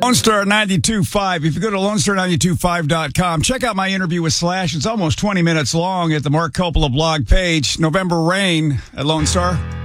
Lone Star 92.5. If you go to LoneStar925.com, check out my interview with Slash. It's almost 20 minutes long at the Mark Coppola blog page. November Rain at Lone Star.